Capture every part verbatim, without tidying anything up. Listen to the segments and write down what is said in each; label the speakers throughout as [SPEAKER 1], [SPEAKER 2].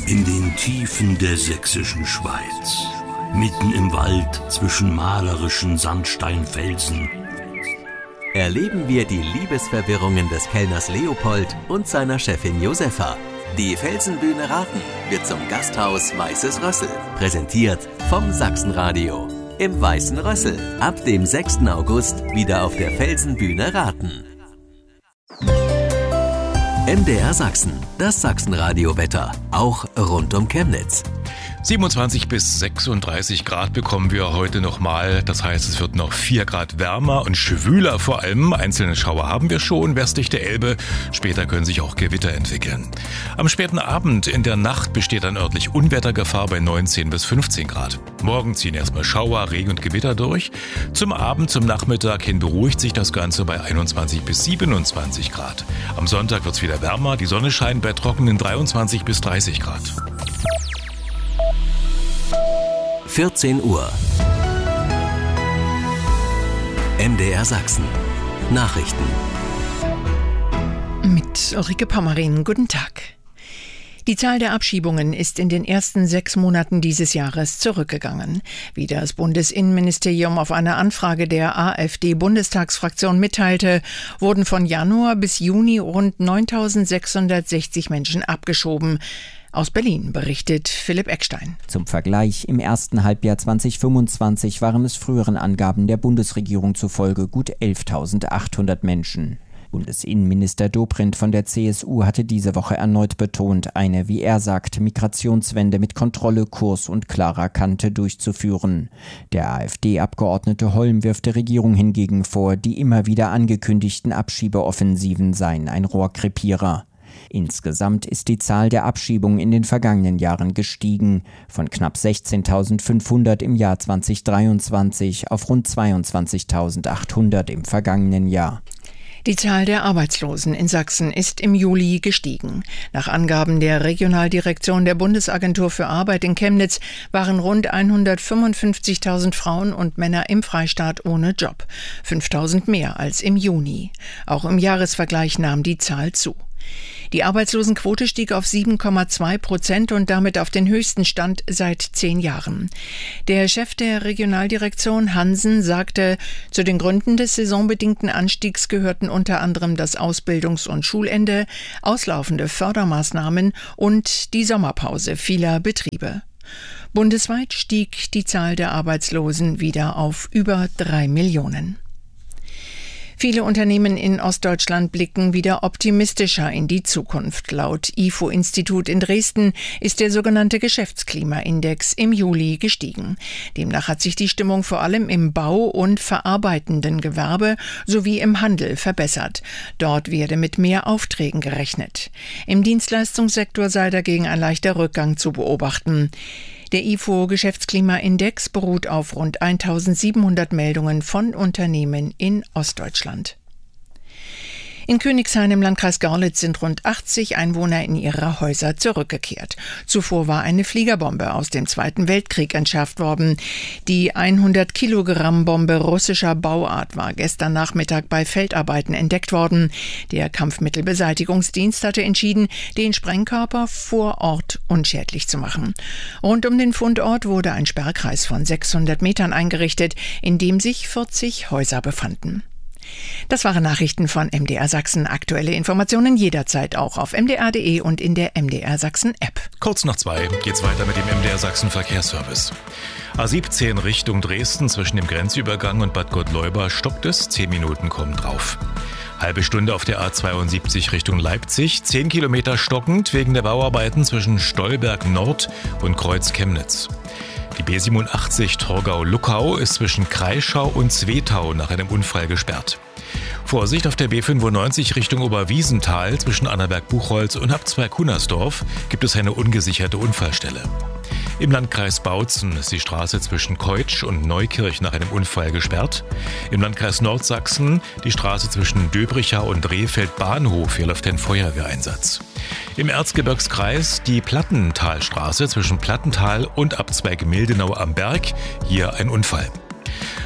[SPEAKER 1] In den Tiefen der sächsischen Schweiz, mitten im Wald zwischen malerischen Sandsteinfelsen,
[SPEAKER 2] erleben wir die Liebesverwirrungen des Kellners Leopold und seiner Chefin Josefa. Die Felsenbühne Rathen wird zum Gasthaus Weißes Rössel. Präsentiert vom Sachsenradio. Im Weißen Rössel. Ab dem sechsten August wieder auf der Felsenbühne Rathen. M D R Sachsen, das Sachsenradio-Wetter, auch rund um Chemnitz.
[SPEAKER 3] siebenundzwanzig bis sechsunddreißig Grad bekommen wir heute nochmal. Das heißt, es wird noch vier Grad wärmer und schwüler vor allem. Einzelne Schauer haben wir schon westlich der Elbe. Später können sich auch Gewitter entwickeln. Am späten Abend in der Nacht besteht dann örtlich Unwettergefahr bei neunzehn bis fünfzehn Grad. Morgen ziehen erstmal Schauer, Regen und Gewitter durch. Zum Abend, zum Nachmittag hin beruhigt sich das Ganze bei einundzwanzig bis siebenundzwanzig Grad. Am Sonntag wird es wieder wärmer. Die Sonne scheint bei trockenen dreiundzwanzig bis dreißig Grad.
[SPEAKER 2] vierzehn Uhr. M D R Sachsen. Nachrichten.
[SPEAKER 4] Mit Ulrike Pommerin. Guten Tag. Die Zahl der Abschiebungen ist in den ersten sechs Monaten dieses Jahres zurückgegangen. Wie das Bundesinnenministerium auf eine Anfrage der AfD-Bundestagsfraktion mitteilte, wurden von Januar bis Juni rund neuntausendsechshundertsechzig Menschen abgeschoben. Aus Berlin berichtet Philipp Eckstein.
[SPEAKER 5] Zum Vergleich, im ersten Halbjahr zweitausendfünfundzwanzig waren es früheren Angaben der Bundesregierung zufolge gut elftausendachthundert Menschen. Bundesinnenminister Dobrindt von der C S U hatte diese Woche erneut betont, eine, wie er sagt, Migrationswende mit Kontrolle, Kurs und klarer Kante durchzuführen. Der AfD-Abgeordnete Holm wirft der Regierung hingegen vor, die immer wieder angekündigten Abschiebeoffensiven seien ein Rohrkrepierer. Insgesamt ist die Zahl der Abschiebungen in den vergangenen Jahren gestiegen, von knapp sechzehntausendfünfhundert im Jahr zweitausenddreiundzwanzig auf rund zweiundzwanzigtausendachthundert im vergangenen Jahr.
[SPEAKER 4] Die Zahl der Arbeitslosen in Sachsen ist im Juli gestiegen. Nach Angaben der Regionaldirektion der Bundesagentur für Arbeit in Chemnitz waren rund hundertfünfundfünfzigtausend Frauen und Männer im Freistaat ohne Job. fünftausend mehr als im Juni. Auch im Jahresvergleich nahm die Zahl zu. Die Arbeitslosenquote stieg auf sieben Komma zwei Prozent und damit auf den höchsten Stand seit zehn Jahren. Der Chef der Regionaldirektion Hansen sagte, zu den Gründen des saisonbedingten Anstiegs gehörten unter anderem das Ausbildungs- und Schulende, auslaufende Fördermaßnahmen und die Sommerpause vieler Betriebe. Bundesweit stieg die Zahl der Arbeitslosen wieder auf über drei Millionen. Viele Unternehmen in Ostdeutschland blicken wieder optimistischer in die Zukunft. Laut I F O-Institut in Dresden ist der sogenannte Geschäftsklimaindex im Juli gestiegen. Demnach hat sich die Stimmung vor allem im Bau- und verarbeitenden Gewerbe sowie im Handel verbessert. Dort werde mit mehr Aufträgen gerechnet. Im Dienstleistungssektor sei dagegen ein leichter Rückgang zu beobachten. Der I F O-Geschäftsklimaindex beruht auf rund eintausendsiebenhundert Meldungen von Unternehmen in Ostdeutschland. In Königshain im Landkreis Görlitz sind rund achtzig Einwohner in ihre Häuser zurückgekehrt. Zuvor war eine Fliegerbombe aus dem Zweiten Weltkrieg entschärft worden. Die hundert Kilogramm Bombe russischer Bauart war gestern Nachmittag bei Feldarbeiten entdeckt worden. Der Kampfmittelbeseitigungsdienst hatte entschieden, den Sprengkörper vor Ort unschädlich zu machen. Rund um den Fundort wurde ein Sperrkreis von sechshundert Metern eingerichtet, in dem sich vierzig Häuser befanden. Das waren Nachrichten von M D R Sachsen. Aktuelle Informationen jederzeit auch auf m d r punkt d e und in der M D R Sachsen App.
[SPEAKER 3] Kurz nach zwei geht's weiter mit dem M D R Sachsen Verkehrsservice. A siebzehn Richtung Dresden zwischen dem Grenzübergang und Bad Gottleuba stockt es, zehn Minuten kommen drauf. Halbe Stunde auf der A zweiundsiebzig Richtung Leipzig, zehn Kilometer stockend wegen der Bauarbeiten zwischen Stolberg Nord und Kreuz Chemnitz. Die B siebenundachtzig Torgau-Luckau ist zwischen Kreischau und Zwetau nach einem Unfall gesperrt. Vorsicht auf der B fünfundneunzig Richtung Oberwiesenthal zwischen Annaberg-Buchholz und Abzweig-Hunnersdorf gibt es eine ungesicherte Unfallstelle. Im Landkreis Bautzen ist die Straße zwischen Keutsch und Neukirch nach einem Unfall gesperrt. Im Landkreis Nordsachsen die Straße zwischen Döbrichau und Rehfeld Bahnhof, hier läuft ein Feuerwehreinsatz. Im Erzgebirgskreis die Plattentalstraße zwischen Plattental und Abzweig Mildenau am Berg, hier ein Unfall.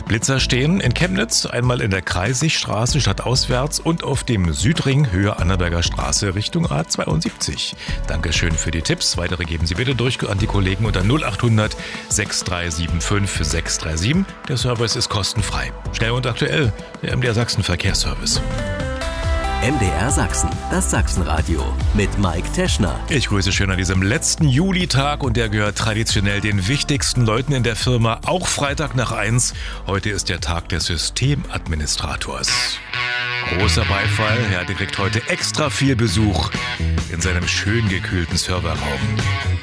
[SPEAKER 3] Blitzer stehen in Chemnitz, einmal in der Kreisigstraße stadtauswärts und auf dem Südring Höhe Annaberger Straße Richtung A zweiundsiebzig. Dankeschön für die Tipps. Weitere geben Sie bitte durch an die Kollegen unter null acht hundert sechs drei sieben fünf sechs drei sieben. Der Service ist kostenfrei. Schnell und aktuell, der M D R Sachsen Verkehrsservice.
[SPEAKER 2] M D R Sachsen, das Sachsenradio mit Mike Teschner.
[SPEAKER 3] Ich grüße schön an diesem letzten Julitag und der gehört traditionell den wichtigsten Leuten in der Firma, auch Freitag nach eins. Heute ist der Tag des Systemadministrators. Großer Beifall, ja, der kriegt heute extra viel Besuch in seinem schön gekühlten Serverraum.